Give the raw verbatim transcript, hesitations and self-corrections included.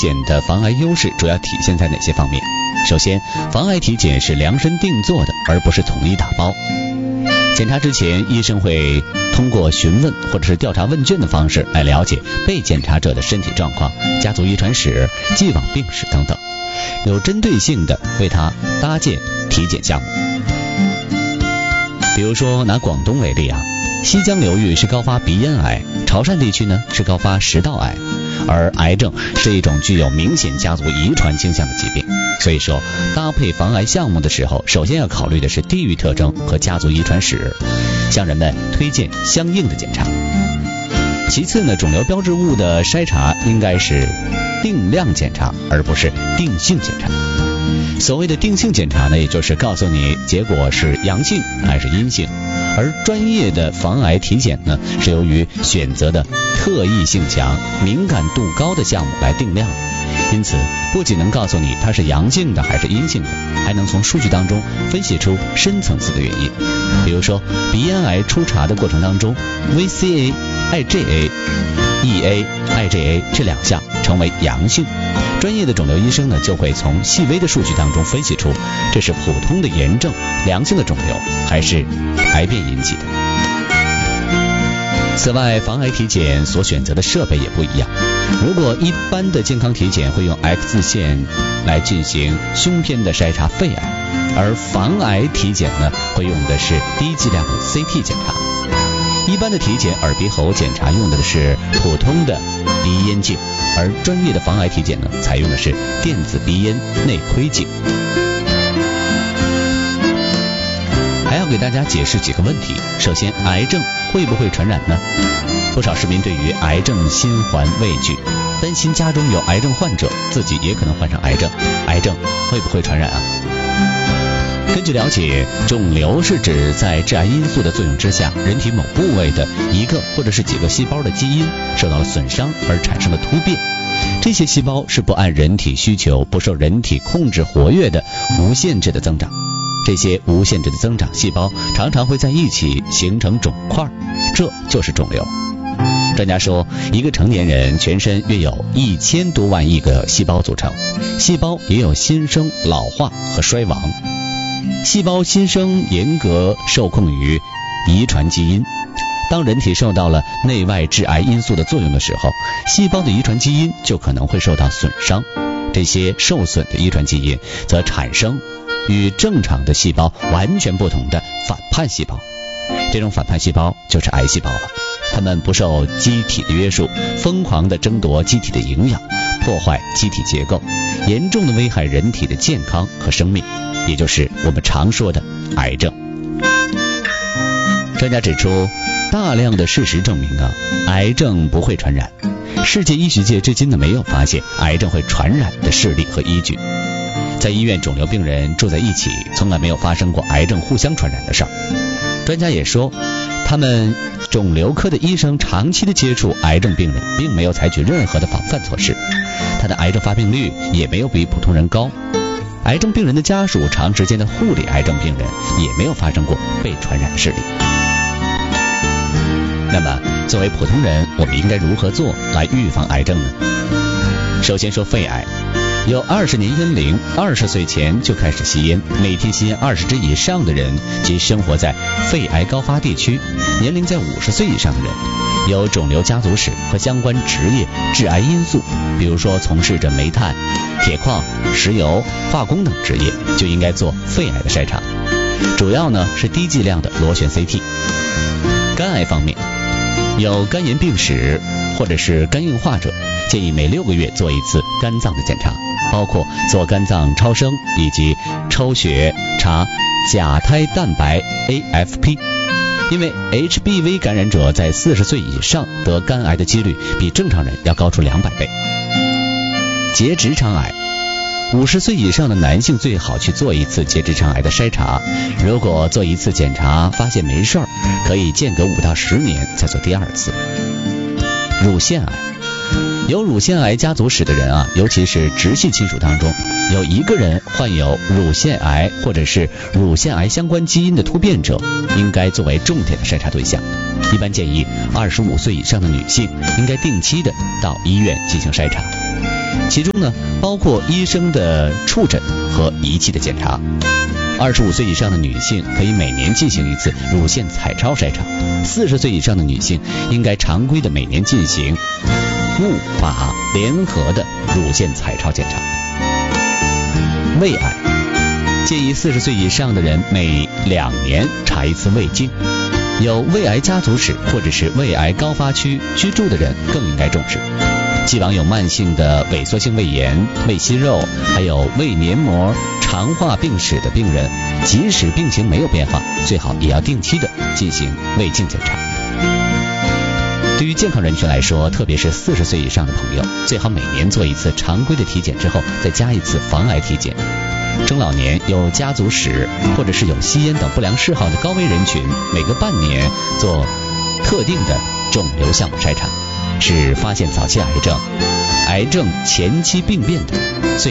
检的防癌优势主要体现在哪些方面？首先，防癌体检是量身定做的，而不是统一打包。检查之前，医生会通过询问或者是调查问卷的方式来了解被检查者的身体状况、家族遗传史、既往病史等等，有针对性的为他搭建体检项目。比如说拿广东为例啊，西江流域是高发鼻咽癌，潮汕地区呢是高发食道癌，而癌症是一种具有明显家族遗传倾向的疾病。所以说，搭配防癌项目的时候，首先要考虑的是地域特征和家族遗传史，向人们推荐相应的检查。其次呢，肿瘤标志物的筛查应该是定量检查，而不是定性检查。所谓的定性检查呢，也就是告诉你结果是阳性还是阴性，而专业的防癌体检呢，是由于选择的特异性强、敏感度高的项目来定量的。因此，不仅能告诉你它是阳性的还是阴性的，还能从数据当中分析出深层次的原因。比如说，鼻咽癌初查的过程当中 ，V C A、I G A、E A、I G A 这两项成为阳性，专业的肿瘤医生呢就会从细微的数据当中分析出这是普通的炎症、良性的肿瘤还是癌变引起的。此外，防癌体检所选择的设备也不一样。如果一般的健康体检会用 X 线来进行胸片的筛查肺癌，而防癌体检呢会用的是低剂量的 C T 检查。一般的体检耳鼻喉检查用的是普通的鼻咽镜，而专业的防癌体检呢采用的是电子鼻咽内窥镜。还要给大家解释几个问题。首先，癌症会不会传染呢？不少市民对于癌症心怀畏惧，担心家中有癌症患者，自己也可能患上癌症。癌症会不会传染啊？根据了解，肿瘤是指在致癌因素的作用之下，人体某部位的一个或者是几个细胞的基因受到了损伤而产生的突变。这些细胞是不按人体需求、不受人体控制活跃的无限制的增长。这些无限制的增长细胞常常会在一起形成肿块，这就是肿瘤。专家说，一个成年人全身约有一千多万亿个细胞组成，细胞也有新生、老化和衰亡。细胞新生严格受控于遗传基因，当人体受到了内外致癌因素的作用的时候，细胞的遗传基因就可能会受到损伤。这些受损的遗传基因则产生与正常的细胞完全不同的反叛细胞，这种反叛细胞就是癌细胞了。它们不受机体的约束，疯狂地争夺机体的营养，破坏机体结构，严重地危害人体的健康和生命，也就是我们常说的癌症。专家指出，大量的事实证明啊，癌症不会传染。世界医学界至今呢没有发现癌症会传染的事例和依据。在医院，肿瘤病人住在一起，从来没有发生过癌症互相传染的事儿。专家也说，他们肿瘤科的医生长期的接触癌症病人，并没有采取任何的防范措施，他的癌症发病率也没有比普通人高。癌症病人的家属长时间的护理癌症病人，也没有发生过被传染的事例。那么，作为普通人，我们应该如何做来预防癌症呢？首先说肺癌。有二十年烟龄，二十岁前就开始吸烟，每天吸烟二十支以上的人，及生活在肺癌高发地区，年龄在五十岁以上的人，有肿瘤家族史和相关职业致癌因素，比如说从事着煤炭、铁矿、石油、化工等职业，就应该做肺癌的筛查，主要呢是低剂量的螺旋 C T。 肝癌方面，有肝炎病史或者是肝硬化者，建议每六个月做一次肝脏的检查，包括做肝脏超声以及抽血查甲胎蛋白 A F P。 因为 H B V 感染者在四十岁以上得肝癌的几率比正常人要高出两百倍。结直肠癌，五十岁以上的男性最好去做一次结直肠癌的筛查，如果做一次检查发现没事儿，可以间隔五到十年再做第二次。乳腺癌，有乳腺癌家族史的人啊，尤其是直系亲属当中有一个人患有乳腺癌或者是乳腺癌相关基因的突变者，应该作为重点的筛查对象。 一般建议二十五岁以上的女性应该定期的到医院进行筛查，其中呢包括医生的触诊和仪器的检查。二十五岁以上的女性可以每年进行一次乳腺彩超筛查，四十岁以上的女性应该常规的每年进行钼靶联合的乳腺彩超检查。胃癌建议四十岁以上的人每两年查一次胃镜，有胃癌家族史或者是胃癌高发区居住的人更应该重视。既往有慢性的萎缩性胃炎、胃息肉，还有胃黏膜肠化病史的病人，即使病情没有变化，最好也要定期的进行胃镜检查。对于健康人群来说，特别是四十岁以上的朋友，最好每年做一次常规的体检之后，再加一次防癌体检。中老年有家族史或者是有吸烟等不良嗜好的高危人群，每隔半年做特定的肿瘤项目筛查，是发现早期癌症、癌症前期病变的